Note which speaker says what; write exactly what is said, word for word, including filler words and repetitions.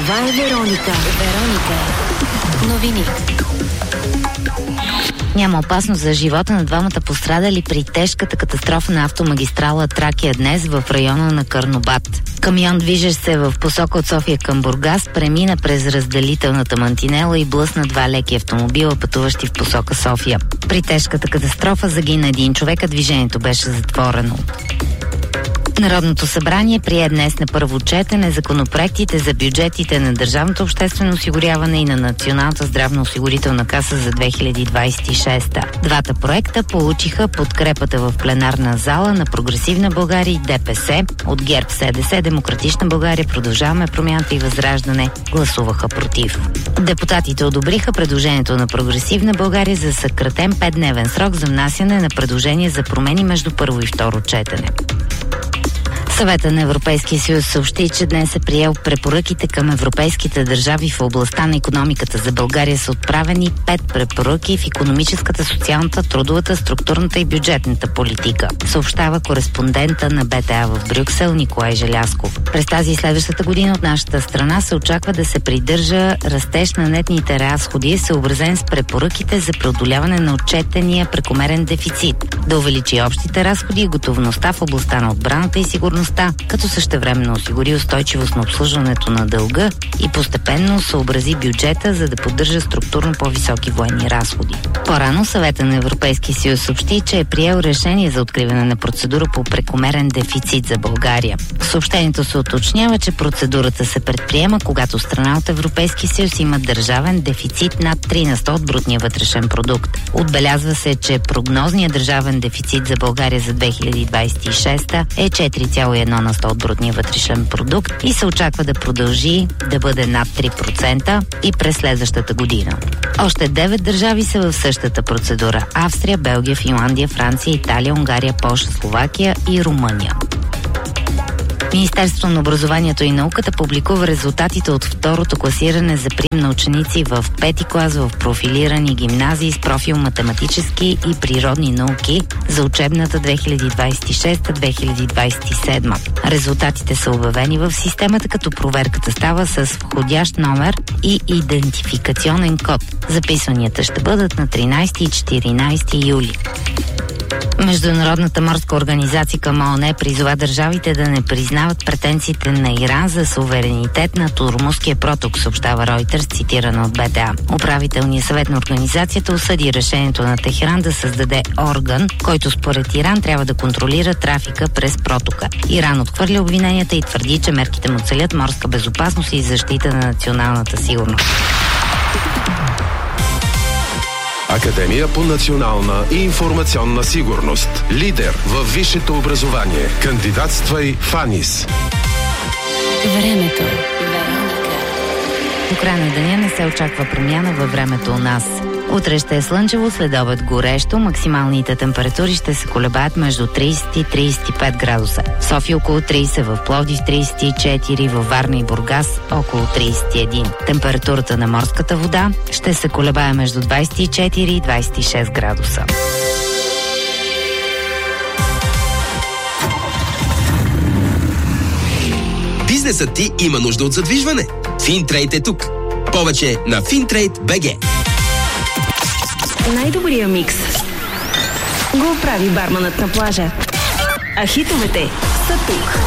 Speaker 1: Това е Вероника. Вероника. Новини.
Speaker 2: Няма опасност за живота на двамата пострадали при тежката катастрофа на автомагистрала Тракия днес в района на Карнобат. Камион, движещ се в посока от София към Бургас, премина през разделителната мантинела и блъсна два леки автомобила, пътуващи в посока София. При тежката катастрофа загина един човек, а движението беше затворено. Народното събрание прие днес на първо четене законопроектите за бюджетите на Държавното обществено осигуряване и на Националната здравноосигурителна каса за две хиляди двадесет и шеста. Двата проекта получиха подкрепата в пленарна зала на Прогресивна България и ДПС. От ГЕРБ, СДС, Демократична България, Продължаваме промяната и Възраждане гласуваха против. Депутатите одобриха предложението на Прогресивна България за съкратен петдневен срок за внасяне на предложения за промени между първо и второ четене. Съвета на Европейския съюз съобщи, че днес е приел препоръките към европейските държави в областта на икономиката. За България са отправени пет препоръки в икономическата, социалната, трудовата, структурната и бюджетната политика, съобщава кореспондента на БТА в Брюксел Николай Желязков. През тази и следващата година от нашата страна се очаква да се придържа растеж на нетните разходи, съобразен с препоръките за преодоляване на отчетения прекомерен дефицит, да увеличи общите разходи и готовността в областта на отбраната и сигурност, като същевременно осигури устойчивост на обслужването на дълга и постепенно съобрази бюджета, за да поддържа структурно по-високи военни разходи. По-рано Съвета на Европейския съюз съобщи, че е приел решение за откриване на процедура по прекомерен дефицит за България. В съобщението се уточнява, че процедурата се предприема, когато страна от Европейския съюз има държавен дефицит над три на сто от брутния вътрешен продукт. Отбелязва се, че прогнозният държавен дефицит за България за две хиляди двадесет и шеста е четири цяло и едно на сто от брутния вътрешен продукт и се очаква да продължи да бъде над три процента и през следващата година. Още девет държави са в същата процедура: Австрия, Белгия, Финландия, Франция, Италия, Унгария, Полша, Словакия и Румъния. Министерството на образованието и науката публикува резултатите от второто класиране за прием на ученици в пети клас в профилирани гимназии с профил математически и природни науки за учебната две хиляди двадесет и шеста - две хиляди двадесет и седма. Резултатите са обявени в системата, като проверката става с входящ номер и идентификационен код. Записванията ще бъдат на тринадесети и четиринадесети юли. Международната морска организация към ООН призова държавите да не признават претенциите на Иран за суверенитет на Ормузския проток, съобщава Ройтерс, цитирана от БТА. Управителният съвет на организацията осъди решението на Техеран да създаде орган, който според Иран трябва да контролира трафика през протока. Иран отхвърля обвиненията и твърди, че мерките му целят морска безопасност и защита на националната сигурност.
Speaker 3: Академия по национална и информационна сигурност. Лидер във висшето образование. Кандидатствай в АНИС.
Speaker 1: Времето.
Speaker 2: До края на деня не се очаква промяна във времето у нас. Утре ще е слънчево, след обед горещо, максималните температури ще се колебаят между тридесет и тридесет и пет градуса. В София около тридесет, в Пловдив тридесет и четири, във Варна и Бургас около тридесет и един. Температурата на морската вода ще се колебае между двадесет и четири и двадесет и шест градуса.
Speaker 4: Бизнесът ти има нужда от задвижване. Финтрейд е тук. Повече на Финтрейд точка би джи.
Speaker 1: Най-добрия микс го прави барманът на плажа. А хитовете са тук.